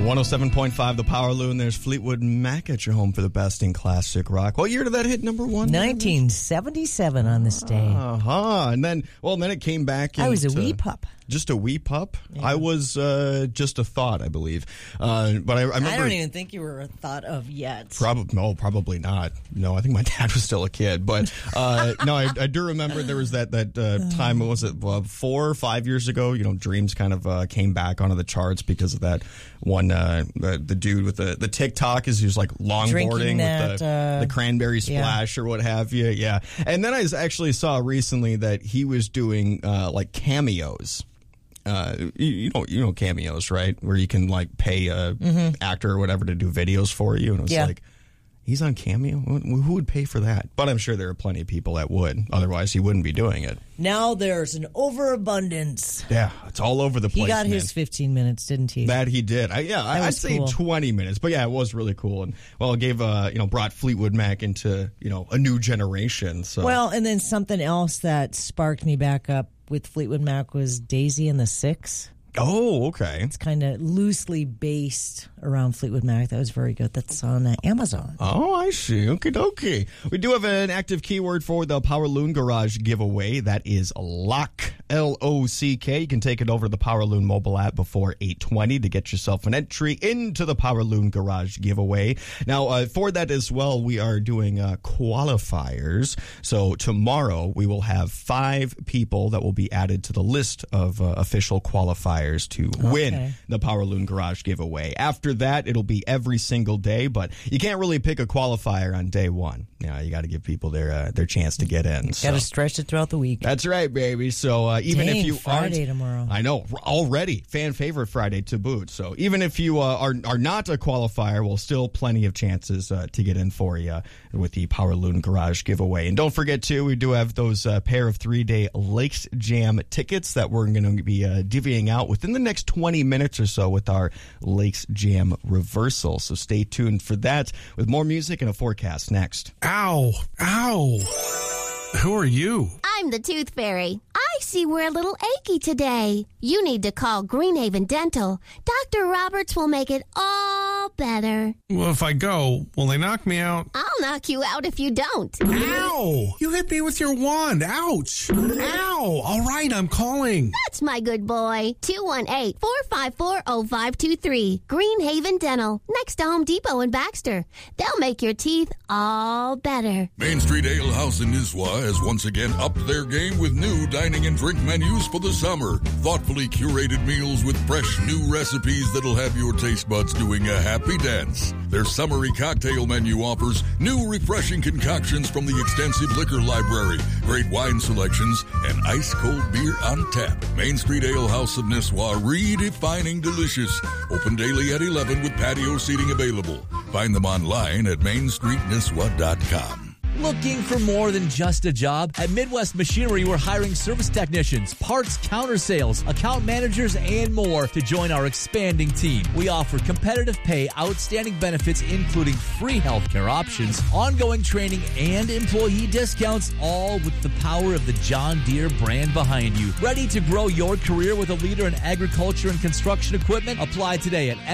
107.5 The Power Loon. There's Fleetwood Mac at your home for the best in classic rock. What year did that hit number one? 1977 on this day. And then it came back. I was a wee pup. Just a wee pup? Yeah. I was just a thought, I believe. But I remember. I don't even think you were a thought of yet. Probably not. No, I think my dad was still a kid. But no, I do remember there was that time. What was it? 4 or 5 years ago? Dreams kind of came back onto the charts because of that one. The dude with the TikTok is just like longboarding with the cranberry splash or what have you. Yeah. And then I actually saw recently that he was doing like cameos. You know cameos, right? Where you can like pay a actor or whatever to do videos for you, and it was like, he's on Cameo. Who would pay for that? But I'm sure there are plenty of people that would. Otherwise, he wouldn't be doing it. Now there's an overabundance. Yeah, it's all over the place. He got his 15 minutes, didn't he? That he did. I'd say cool. 20 minutes, but yeah, it was really cool, and it gave brought Fleetwood Mac into a new generation. So and then something else that sparked me back up with Fleetwood Mac was Daisy and the Six. Oh, okay. It's kind of loosely based around Fleetwood Mac. That was very good. That's on Amazon. Oh, I see. Okie dokie. We do have an active keyword for the Power Loon Garage giveaway. That is LOCK, L-O-C-K. You can take it over to the Power Loon mobile app before 8:20 to get yourself an entry into the Power Loon Garage giveaway. Now, for that as well, we are doing qualifiers. So tomorrow we will have 5 people that will be added to the list of official qualifiers to win the Power Loon Garage giveaway. After that, it'll be every single day, but you can't really pick a qualifier on day one. You got to give people their chance to get in. Got to stretch it throughout the week. That's right, baby. So even if you Friday tomorrow. I know, already fan favorite Friday to boot. So even if you are not a qualifier, well, still plenty of chances to get in for you with the Power Loon Garage giveaway. And don't forget too, we do have those pair of 3-day Lakes Jam tickets that we're going to be divvying out within the next 20 minutes or so with our Lakes Jam reversal. So stay tuned for that with more music and a forecast next. Ow. Who are you? I'm the Tooth Fairy. I see we're a little achy today. You need to call Greenhaven Dental. Dr. Roberts will make it all better. Well, if I go, will they knock me out? I'll knock you out if you don't. Ow! You hit me with your wand. Ouch! Ow! All right, I'm calling. That's my good boy. 218-454-0523. Greenhaven Dental. Next to Home Depot in Baxter. They'll make your teeth all better. Main Street Ale House in Nisswa has once again upped their game with new dining and drink menus for the summer. Thoughtfully curated meals with fresh new recipes that'll have your taste buds doing a happy dance. Their summery cocktail menu offers new refreshing concoctions from the extensive liquor library, great wine selections, and ice-cold beer on tap. Main Street Ale House of Nisswa, redefining delicious. Open daily at 11 with patio seating available. Find them online at mainstreetnisswa.com. Looking for more than just a job? At Midwest Machinery, we're hiring service technicians, parts counter sales, account managers, and more to join our expanding team. We offer competitive pay, outstanding benefits, including free healthcare options, ongoing training, and employee discounts, all with the power of the John Deere brand behind you. Ready to grow your career with a leader in agriculture and construction equipment? Apply today at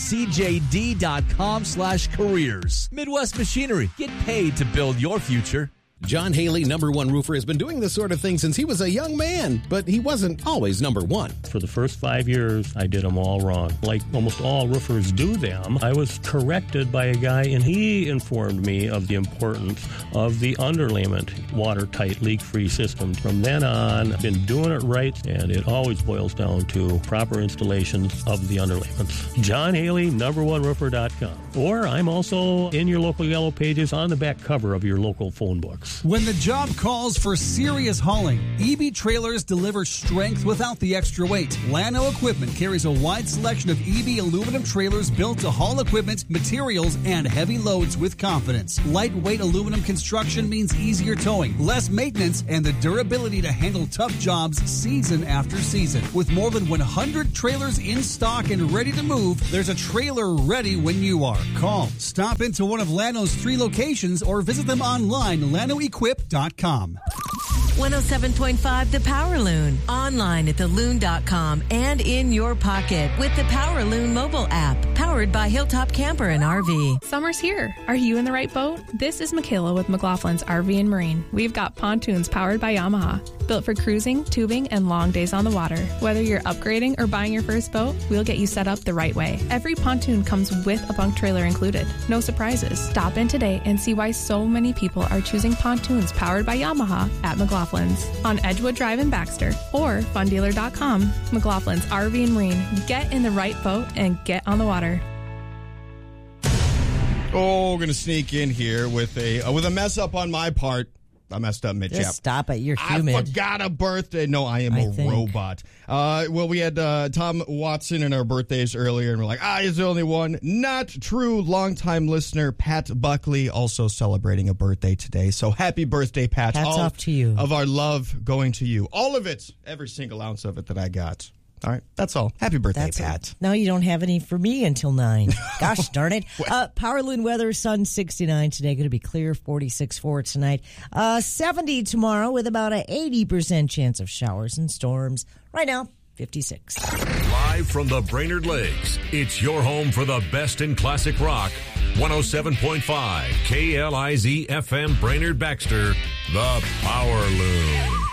mmcjd.com/careers. Midwest Machinery. Get paid to build your future. John Haley, number one roofer, has been doing this sort of thing since he was a young man, but he wasn't always number one. For the first 5 years, I did them all wrong. Like almost all roofers do them, I was corrected by a guy, and he informed me of the importance of the underlayment, watertight, leak-free system. From then on, I've been doing it right, and it always boils down to proper installations of the underlayments. John Haley, number1roofer.com. Or I'm also in your local yellow pages on the back cover of your local phone books. When the job calls for serious hauling, EB Trailers deliver strength without the extra weight. Lano Equipment carries a wide selection of EB aluminum trailers built to haul equipment, materials, and heavy loads with confidence. Lightweight aluminum construction means easier towing, less maintenance, and the durability to handle tough jobs season after season. With more than 100 trailers in stock and ready to move, there's a trailer ready when you are. Call, stop into one of Lano's 3 locations, or visit them online, LanoEquip.com. 107.5 The Power Loon. Online at theloon.com and in your pocket with the Power Loon mobile app. Powered by Hilltop Camper and RV. Summer's here. Are you in the right boat? This is Michaela with McLaughlin's RV and Marine. We've got pontoons powered by Yamaha. Built for cruising, tubing, and long days on the water. Whether you're upgrading or buying your first boat, we'll get you set up the right way. Every pontoon comes with a bunk trailer included. No surprises. Stop in today and see why so many people are choosing pontoons powered by Yamaha at McLaughlin's on Edgewood Drive in Baxter or fundealer.com. McLaughlin's RV and Marine. Get in the right boat and get on the water. Oh, we're going to sneak in here with a mess up on my part. I messed up mid-chap. Just stop it. You're humid. I forgot a birthday. No, I am a robot. Well, we had Tom Watson in our birthdays earlier, and we're like, he's the only one. Not true. Longtime listener Pat Buckley also celebrating a birthday today. So happy birthday, Pat. Hats off to you. Of our love going to you. All of it. Every single ounce of it that I got. All right, that's all. Happy birthday, Pat. No, you don't have any for me until 9. Gosh darn it. Power Loon weather, sun 69 today. Going to be clear, 46 for tonight. 70 tomorrow with about an 80% chance of showers and storms. Right now, 56. Live from the Brainerd Lakes, it's your home for the best in classic rock. 107.5 KLIZ FM Brainerd Baxter, the Power Loon.